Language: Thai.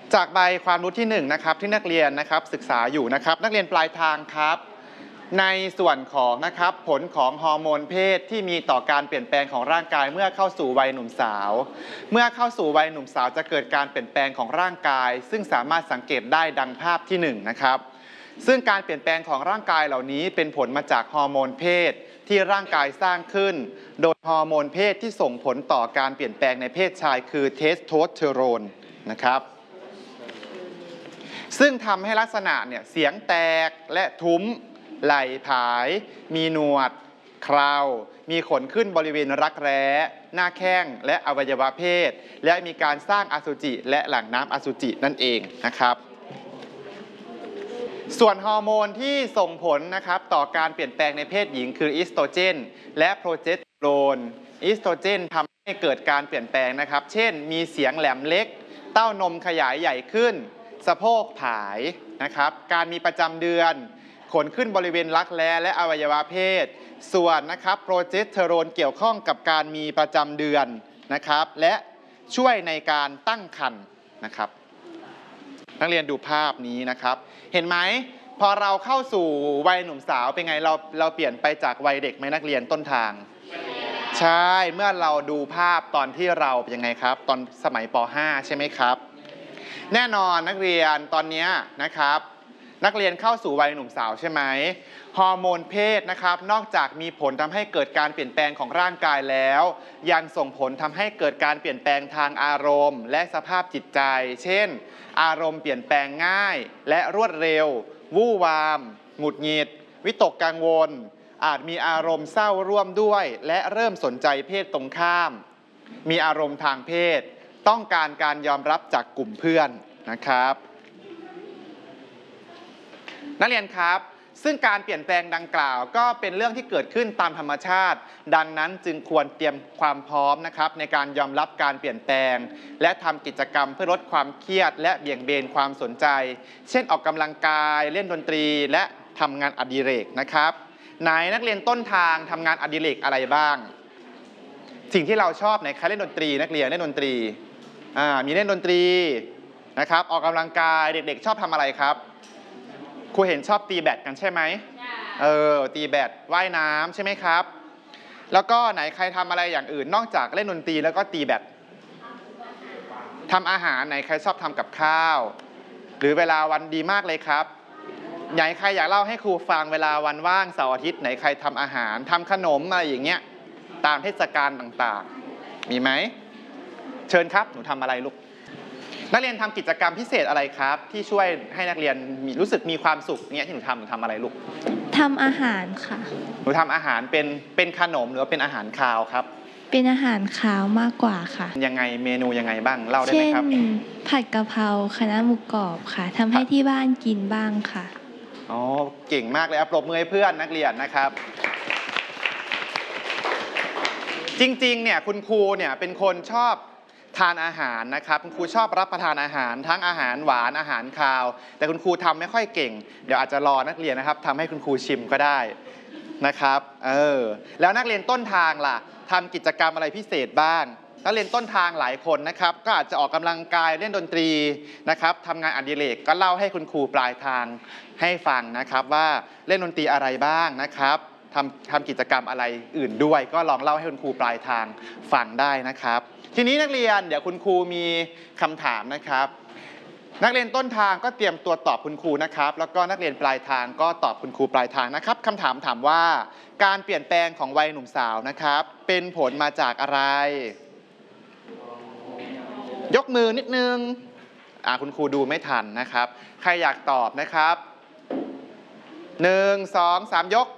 จากใบความรู้ที่1นะครับที่นักเรียนนะครับศึกษาอยู่นะครับนักเรียนปลายทางครับในส่วนของนะครับผลของฮอร์โมนเพศที่มีต่อการเปลี่ยนแปลงของร่างกายเมื่อเข้าสู่วัยหนุ่มสาวเมื่อเข้าสู่วัยหนุ่มสาวจะเกิดการเปลี่ยนแปลงของร่างกายซึ่งสามารถสังเกตได้ดังภาพที่1นะครับซึ่งการเปลี่ยนแปลงของร่างกายเหล่านี้เป็นผลมาจากฮอร์โมนเพศที่ร่างกายสร้างขึ้นโดยฮอร์โมนเพศที่ส่งผลต่อการเปลี่ยนแปลงในเพศชายคือเทสโทสเตอโรนนะครับซึ่งทำให้ลักษณะเนี่ยเสียงแตกและทุ้มไหล่ผายมีหนวดเครามีขนขึ้นบริเวณรักแร้หน้าแข้งและอวัยวะเพศและมีการสร้างอสุจิและหลั่งน้ำอสุจินั่นเองนะครับส่วนฮอร์โมนที่ส่งผลนะครับต่อการเปลี่ยนแปลงในเพศหญิงคืออีสโตรเจนและโปรเจสเตอโรนอีสโตรเจนทำให้เกิดการเปลี่ยนแปลงนะครับเช่นมีเสียงแหลมเล็กเต้านมขยายใหญ่ขึ้นสะโพกผายนะครับการมีประจำเดือนขนขึ้นบริเวณรักแร้และอวัยวะเพศส่วนนะครับโปรเจสเตอโรนเกี่ยวข้องกับการมีประจำเดือนนะครับและช่วยในการตั้งครรภ์นะครับนักเรียนดูภาพนี้นะครับเห็นไหมพอเราเข้าสู่วัยหนุ่มสาวเป็นไงเราเปลี่ยนไปจากวัยเด็กไหมนักเรียนต้นทางใช่เมื่อเราดูภาพตอนที่เราเป็นยังไงครับตอนสมัยป .5 ใช่ไหมครับแน่นอนนักเรียนตอนนี้นะครับนักเรียนเข้าสู่วัยหนุ่มสาวใช่ไหมฮอร์โมนเพศนะครับนอกจากมีผลทำให้เกิดการเปลี่ยนแปลงของร่างกายแล้วยังส่งผลทำให้เกิดการเปลี่ยนแปลงทางอารมณ์และสภาพจิตใจเช่นอารมณ์เปลี่ยนแปลงง่ายและรวดเร็ววู่วามหงุดหงิดวิตกกังวลอาจมีอารมณ์เศร้าร่วมด้วยและเริ่มสนใจเพศตรงข้ามมีอารมณ์ทางเพศต้องการการยอมรับจากกลุ่มเพื่อนนะครับนักเรียนครับซึ่งการเปลี่ยนแปลงดังกล่าวก็เป็นเรื่องที่เกิดขึ้นตามธรรมชาติดังนั้นจึงควรเตรียมความพร้อมนะครับในการยอมรับการเปลี่ยนแปลงและทำกิจกรรมเพื่อลดความเครียดและเบี่ยงเบนความสนใจเช่นออกกำลังกายเล่นดนตรีและทำงานอดิเรกนะครับไหนนักเรียนต้นทางทำงานอดิเรกอะไรบ้างสิ่งที่เราชอบในการเล่นดนตรีนักเรียนเล่นดนตรีมีเล่นดนตรีนะครับออกกำลังกายเด็กๆชอบทำอะไรครับครูเห็นชอบตีแบดกันใช่ไหมตีแบดว่ายน้ำใช่ไหมครับแล้วก็ไหนใครทำอะไรอย่างอื่นนอกจากเล่นดนตรีแล้วก็ตีแบดทำอาหารไหนใครชอบทำกับข้าวหรือเวลาวันดีมากเลยครับไหนใครอยากเล่าให้ครูฟังเวลาวันว่างเสาร์อาทิตย์ไหนใครทำอาหารทำขนมอะไรอย่างเงี้ยตามเทศกาลต่างๆมีไหมเชิญครับหนูทำอะไรลูกนักเรียนทำกิจกรรมพิเศษอะไรครับที่ช่วยให้นักเรียนรู้สึกมีความสุขเนี่ยที่หนูทำอะไรลูกทำอาหารค่ะหนูทำอาหารเป็นขนมหรือว่าเป็นอาหารคาวครับเป็นอาหารคาวมากกว่าค่ะยังไงเมนูยังไงบ้างเล่าได้ไหมครับเช่นผัดกะเพราคะน้าหมูกรอบค่ะทำให้ที่บ้านกินบ้างค่ะอ๋อเก่งมากเลยครับปรบมือให้เพื่อนนักเรียนนะครับจริงๆเนี่ยคุณครูเนี่ยเป็นคนชอบทานอาหารนะครับคุณครูชอบรับประทานอาหารทั้งอาหารหวานอาหารคาวแต่คุณครูทำไม่ค่อยเก่งเดี๋ยวอาจจะรอนักเรียนนะครับทำให้คุณครูชิมก็ได้นะครับแล้วนักเรียนต้นทางล่ะทำกิจกรรมอะไรพิเศษบ้างนักเรียนต้นทางหลายคนนะครับก็อาจจะออกกำลังกายเล่นดนตรีนะครับทำงานอดิเรกก็เล่าให้คุณครูปลายทางให้ฟังนะครับว่าเล่นดนตรีอะไรบ้างนะครับทำกิจกรรมอะไรอื่นด้วยก็ลองเล่าให้คุณครูปลายทางฟังได้นะครับทีนี้นักเรียนเดี๋ยวคุณครูมีคำถามนะครับนักเรียนต้นทางก็เตรียมตัวตอบคุณครูนะครับแล้วก็นักเรียนปลายทางก็ตอบคุณครูปลายทางนะครับคำถามถามว่าการเปลี่ยนแปลงของวัยหนุ่มสาวนะครับเป็นผลมาจากอะไรยกมือนิดนึงคุณครูดูไม่ทันนะครับใครอยากตอบนะครับ1 2 3ยก